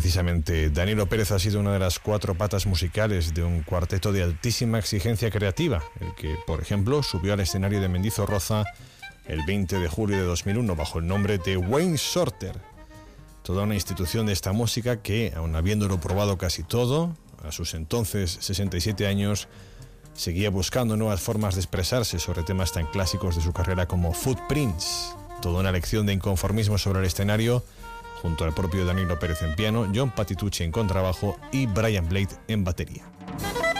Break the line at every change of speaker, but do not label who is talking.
precisamente. Danilo Pérez ha sido una de las 4 patas musicales de un cuarteto de altísima exigencia creativa, el que, por ejemplo, subió al escenario de Mendizorroza el 20 de julio de 2001 bajo el nombre de Wayne Shorter. Toda una institución de esta música que, aun habiéndolo probado casi todo, a sus entonces 67 años, seguía buscando nuevas formas de expresarse sobre temas tan clásicos de su carrera como Footprints. Toda una lección de inconformismo sobre el escenario, junto al propio Danilo Pérez en piano, John Patitucci en contrabajo y Brian Blade en batería.